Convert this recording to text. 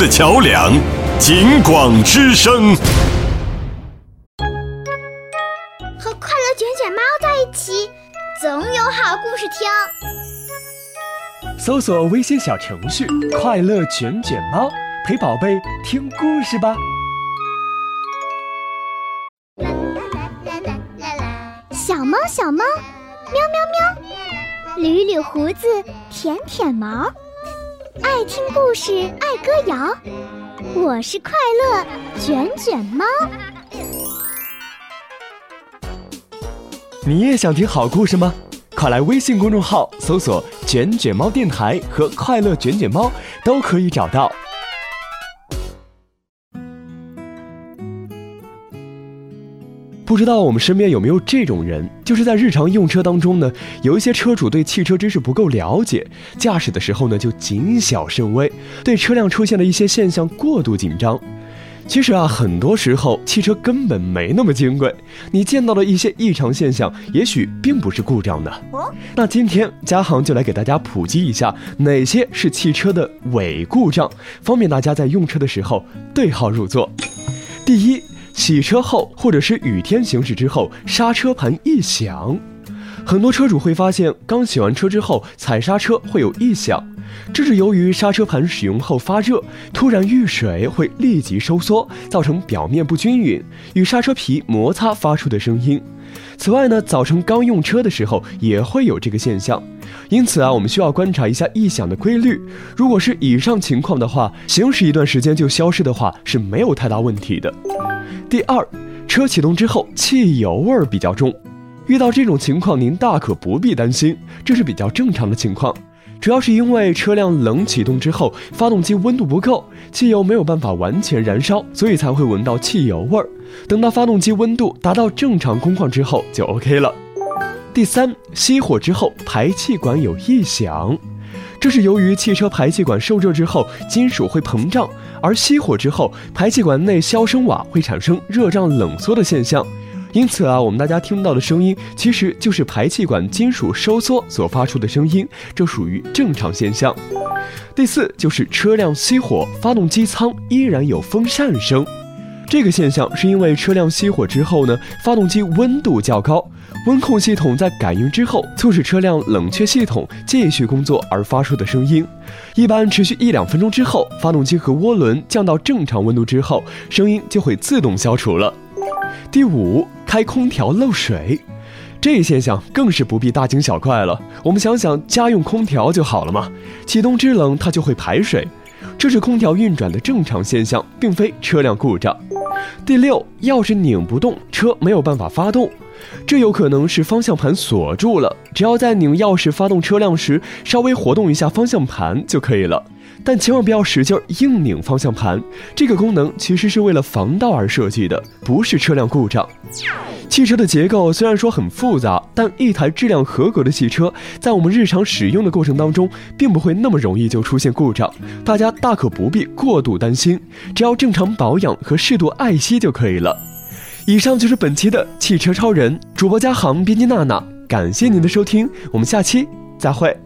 的桥梁，警广之声。 和快乐卷卷猫在一起，总有好故事听。 搜索微信小程序“快乐卷卷猫”，陪宝贝听故事吧。 小猫小猫，喵喵喵，捋捋胡子，舔舔毛，爱听故事，爱歌谣。我是快乐卷卷猫。 你也想听好故事吗？快来微信公众号搜索“卷卷猫电台”和“快乐卷卷猫”，都可以找到。不知道我们身边有没有这种人，就是在日常用车当中呢，有一些车主对汽车知识不够了解，驾驶的时候呢就谨小慎微，对车辆出现的一些现象过度紧张。其实啊，很多时候汽车根本没那么金贵，你见到的一些异常现象，也许并不是故障的。那今天嘉航就来给大家普及一下哪些是汽车的伪故障，方便大家在用车的时候对号入座。第一，洗车后或者是雨天行驶之后，刹车盘异响。很多车主会发现，刚洗完车之后踩刹车会有异响，这是由于刹车盘使用后发热，突然遇水会立即收缩，造成表面不均匀，与刹车皮摩擦发出的声音。此外呢，早晨刚用车的时候也会有这个现象，因此啊，我们需要观察一下异响的规律。如果是以上情况的话，行驶一段时间就消失的话，是没有太大问题的。第二，车启动之后汽油味比较重。遇到这种情况，您大可不必担心，这是比较正常的情况，主要是因为车辆冷启动之后，发动机温度不够，汽油没有办法完全燃烧，所以才会闻到汽油味儿。等到发动机温度达到正常工况之后就 OK 了。第三，熄火之后排气管有异响。这是由于汽车排气管受热之后，金属会膨胀，而熄火之后，排气管内消声瓦会产生热胀冷缩的现象。因此啊，我们大家听到的声音其实就是排气管金属收缩所发出的声音，这属于正常现象。第四，就是车辆熄火，发动机舱依然有风扇声。这个现象是因为车辆熄火之后呢，发动机温度较高，温控系统在感应之后，促使车辆冷却系统继续工作而发出的声音。一般持续1-2分钟之后，发动机和涡轮降到正常温度之后，声音就会自动消除了。第五，开空调漏水。这一现象更是不必大惊小怪了，我们想想家用空调就好了嘛，启动制冷它就会排水，这是空调运转的正常现象，并非车辆故障。第六，钥匙拧不动，车没有办法发动。这有可能是方向盘锁住了，只要在拧钥匙发动车辆时，稍微活动一下方向盘就可以了。但千万不要使劲硬拧方向盘，这个功能其实是为了防盗而设计的，不是车辆故障。汽车的结构虽然说很复杂，但一台质量合格的汽车在我们日常使用的过程当中，并不会那么容易就出现故障，大家大可不必过度担心，只要正常保养和适度爱惜就可以了。以上就是本期的汽车超人，主播嘉航，编辑娜娜，感谢您的收听，我们下期再会。